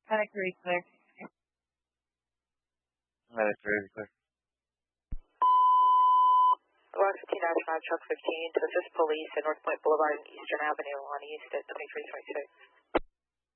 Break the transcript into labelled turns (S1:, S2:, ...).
S1: Medic 3 clear.
S2: Medic 3 clear.
S3: Block 15-5, truck 15 to assist police at North Point Boulevard and Eastern Avenue on East at 2326.